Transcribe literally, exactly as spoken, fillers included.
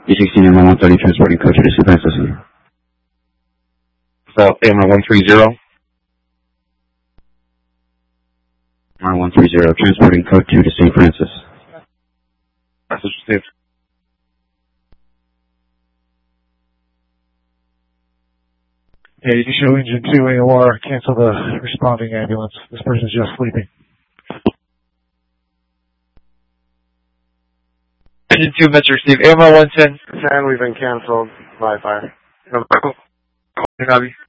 E sixteen M R one thirty transporting code to the Saint Francis. So M R one thirty. M R one thirty transporting code two to Saint Francis. Message received. Yeah, you can show engine two A O R, cancel the responding ambulance. This person's just sleeping. Engine two, message received. A M R one ten. ten, we've been canceled by fire. Copy.